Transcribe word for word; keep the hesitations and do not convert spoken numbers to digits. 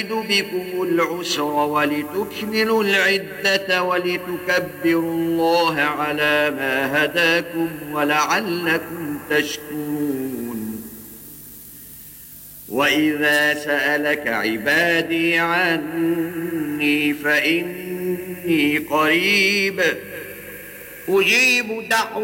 بكم العسر ولتكملوا العدة ولتكبروا الله على ما هداكم ولعلكم تشكرون. وإذا سألك عبادي عني فإني قريب أجيب دعوة